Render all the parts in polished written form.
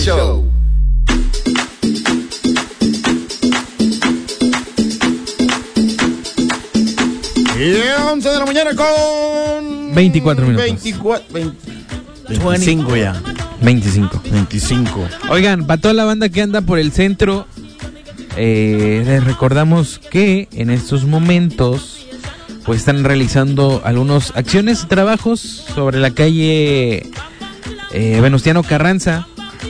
Show. 11 de la mañana con 24 minutos. 25 ya. 25. Oigan, para toda la banda que anda por el centro, les recordamos que en estos momentos pues están realizando algunas acciones y trabajos sobre la calle Venustiano Carranza,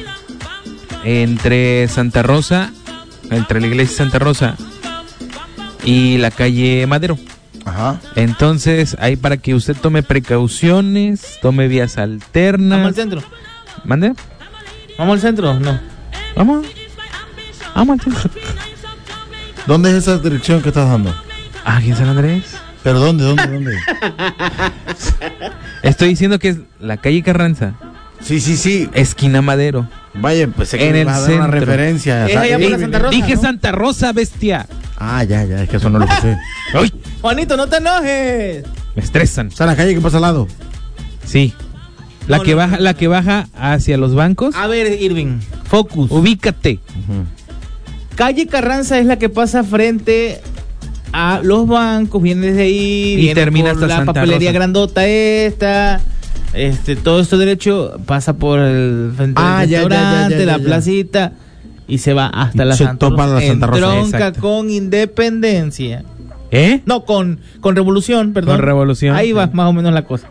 entre Santa Rosa, entre la iglesia Santa Rosa y la calle Madero. Ajá. Entonces, ahí para que usted tome precauciones, tome vías alternas. ¿Vamos al centro? ¿Mande? ¿Vamos al centro? No. Vamos al centro. ¿Dónde es esa dirección que estás dando? Aquí en San Andrés. ¿Pero dónde? Estoy diciendo que es la calle Carranza. Sí. Esquina Madero. Vaya, pues en el vas a dar centro. una referencia. Es allá por la Santa Rosa, Dije ¿no? Santa Rosa, bestia. Ah, ya, es que eso no lo puse. ¡Ay! Juanito, no te enojes. Me estresan. O sea, la calle que pasa al lado. Sí. La que baja hacia los bancos. A ver, Irving, focus. Ubícate. Calle Carranza es la que pasa frente a los bancos, viene desde ahí, Y viene termina por hasta la Santa papelería Rosa. grandota esta. Todo esto derecho pasa por el frente del restaurante, la placita, y se va hasta la Santa Rosa. Entronca exacto. con Independencia. ¿Eh? No, con Revolución, perdón. Con Revolución. Ahí va más o menos la cosa.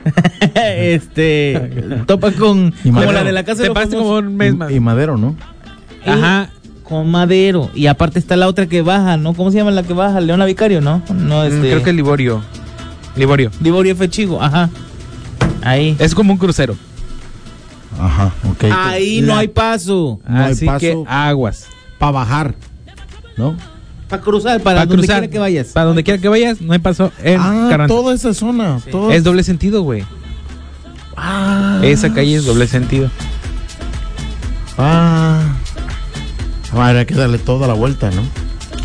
Topa con Y como Madero. la de la casa de Te los pasaste como famosos. un mes más. Y Madero, ¿no? Ajá. Con Madero. Y aparte está la otra que baja, ¿no? ¿Cómo se llama la que baja? Leona Vicario, ¿no? No, Creo que es Liborio. Liborio F. Chigo, ajá. Ahí. Es como un crucero. Ajá, ok. Ahí no hay paso. No hay Así paso. que aguas. Para bajar, ¿no? Para cruzar, para donde quiera que vayas. Para donde quiera que vayas, no hay paso en Carranza. Toda esa zona. Sí. todo- Es doble sentido, güey. Esa calle es doble sentido. Habrá que darle toda la vuelta, ¿no?